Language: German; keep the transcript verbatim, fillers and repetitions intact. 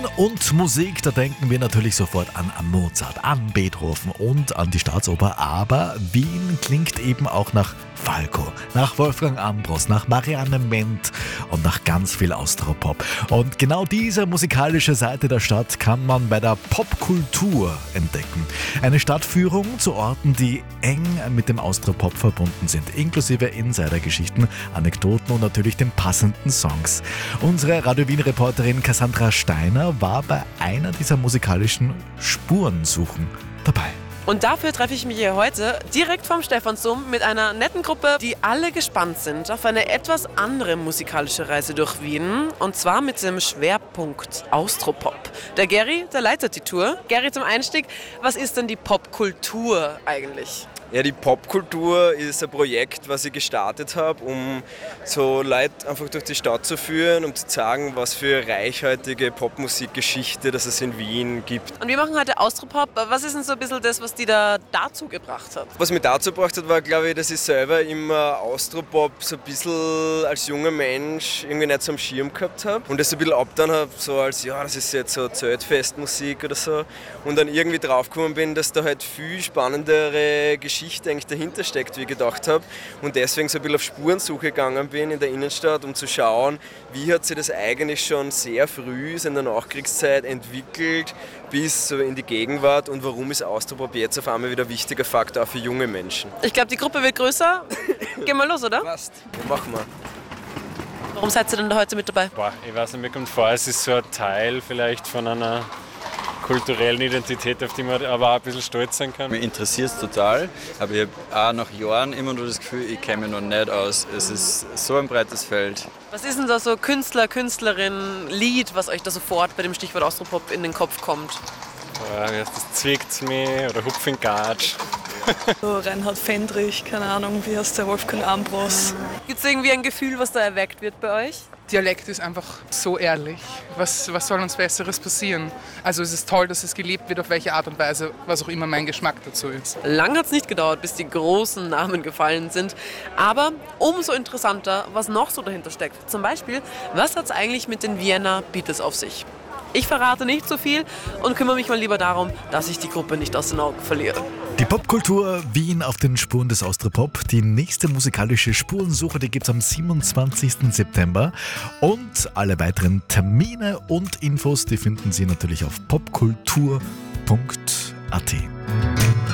Wien und Musik, da denken wir natürlich sofort an, an Mozart, an Beethoven und an die Staatsoper. Aber Wien klingt eben auch nach Falco, nach Wolfgang Ambros, nach Marianne Ment und nach ganz viel Austropop. Und genau diese musikalische Seite der Stadt kann man bei der Popkultur entdecken. Eine Stadtführung zu Orten, die eng mit dem Austropop verbunden sind, inklusive Insidergeschichten, Anekdoten und natürlich den passenden Songs. Unsere Radio Wien-Reporterin Cassandra Steiner war bei einer dieser musikalischen Spurensuchen dabei. Und dafür treffe ich mich hier heute direkt vom Stephansdom mit einer netten Gruppe, die alle gespannt sind auf eine etwas andere musikalische Reise durch Wien. Und zwar mit dem Schwerpunkt Austropop. Der Gary, der leitet die Tour. Gary, zum Einstieg, was ist denn die Popkultur eigentlich? Ja, die Popkultur ist ein Projekt, was ich gestartet habe, um so Leute einfach durch die Stadt zu führen, um zu zeigen, was für reichhaltige Popmusikgeschichte das es in Wien gibt. Und wir machen heute Austropop. Was ist denn so ein bisschen das, was die da dazu gebracht hat? Was mich dazu gebracht hat, war, glaube ich, dass ich selber immer Austropop so ein bisschen als junger Mensch irgendwie nicht so am Schirm gehabt habe und das ein bisschen abgetan habe, so als, ja, das ist jetzt so Zeltfestmusik oder so. Und dann irgendwie draufgekommen bin, dass da halt viel spannendere Geschichten eigentlich dahinter steckt, wie ich gedacht habe. Und deswegen so ein bisschen auf Spurensuche gegangen bin in der Innenstadt, um zu schauen, wie hat sich das eigentlich schon sehr früh in der Nachkriegszeit entwickelt bis so in die Gegenwart und warum ist Austropop jetzt auf einmal wieder ein wichtiger Faktor auch für junge Menschen. Ich glaube, die Gruppe wird größer. Gehen wir los, oder? Passt. Ja, machen wir. Warum seid ihr denn da heute mit dabei? Boah, ich weiß nicht, mir kommt vor, es ist so ein Teil vielleicht von einer kulturellen Identität, auf die man aber auch ein bisschen stolz sein kann. Mich interessiert es total, aber ich habe auch nach Jahren immer nur das Gefühl, ich kenne mich noch nicht aus. Es ist so ein breites Feld. Was ist denn da so Künstler, Künstlerin, Lied, was euch da sofort bei dem Stichwort Austropop in den Kopf kommt? Boah, das zwickt's mich oder Hupf in Gatsch. So Reinhard Fendrich, keine Ahnung, wie heißt der, Wolfgang Ambros. Gibt es irgendwie ein Gefühl, was da erweckt wird bei euch? Dialekt ist einfach so ehrlich. Was, was soll uns Besseres passieren? Also es ist toll, dass es gelebt wird, auf welche Art und Weise, was auch immer mein Geschmack dazu ist. Lang hat es nicht gedauert, bis die großen Namen gefallen sind. Aber umso interessanter, was noch so dahinter steckt. Zum Beispiel, was hat es eigentlich mit den Vienna Beatles auf sich? Ich verrate nicht so viel und kümmere mich mal lieber darum, dass ich die Gruppe nicht aus den Augen verliere. Die Popkultur Wien auf den Spuren des Austropop. Die nächste musikalische Spurensuche, die gibt es am siebenundzwanzigsten September. Und alle weiteren Termine und Infos, die finden Sie natürlich auf popkultur punkt a t.